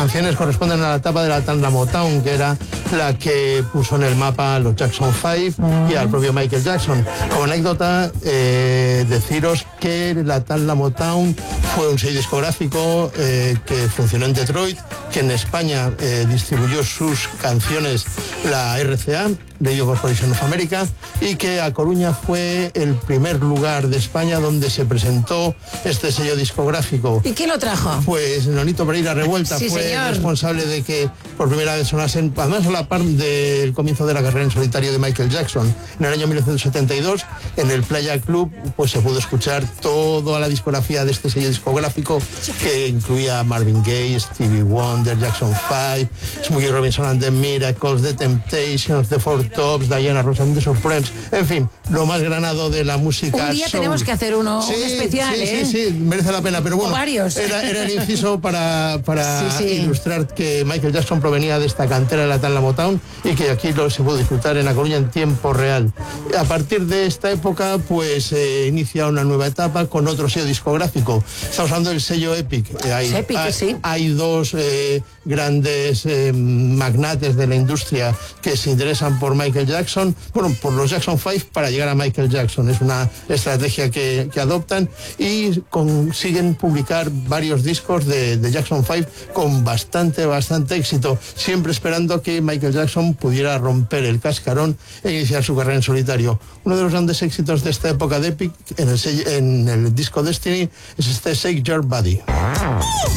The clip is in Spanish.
canciones corresponden a la etapa de la Tanda Motown, que era la que puso en el mapa a los Jackson 5 y al propio Michael Jackson. Como anécdota, deciros que la Tanda Motown fue un sello discográfico que funcionó en Detroit, que en España distribuyó sus canciones la RCA, Radio Corporation of America, y que a Coruña fue el primer lugar de España donde se presentó este sello discográfico. ¿Y quién lo trajo? Pues Nonito Pereira Revuelta, sí, fue señor, responsable de que por primera vez sonasen, además a la par del comienzo de la carrera en solitario de Michael Jackson. En el año 1972, en el Playa Club, pues se pudo escuchar toda la discografía de este sello discográfico, que incluía a Marvin Gaye, Stevie Wonder, Jackson 5, Smokey Robinson and the Miracles, The Temptations, The Four Tops, Diana Ross and the Supremes, en fin, lo más granado de la música. Un día soul. tenemos que hacer uno, Sí, un especial, sí, merece la pena, pero bueno, o varios. Era el inciso para Sí. ilustrar que Michael Jackson provenía de esta cantera de la Tanda Motown y que aquí se pudo disfrutar en La Coruña en tiempo real. A partir de esta época, pues inicia una nueva etapa con otro sello discográfico. Estamos hablando del sello Epic. Hay dos grandes magnates de la industria que se interesan por Michael Jackson, bueno, por los Jackson 5 para llegar a Michael Jackson. Es una estrategia que adoptan y consiguen publicar varios discos de Jackson 5 con bastante éxito, siempre esperando que Michael Jackson pudiera romper el cascarón e iniciar su carrera en solitario. Uno de los grandes éxitos de esta época de Epic en el disco Destiny es este Shake Your Body.